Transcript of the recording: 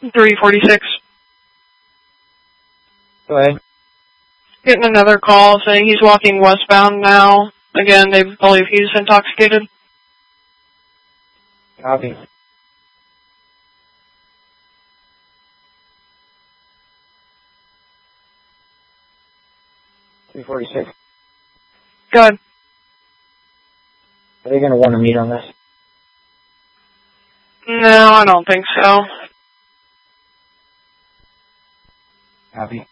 346. Go ahead. Getting another call saying he's walking westbound now. Again, they believe he's intoxicated. Copy. $346. Good. Are they going to want to meet on this? No, I don't think so. Copy.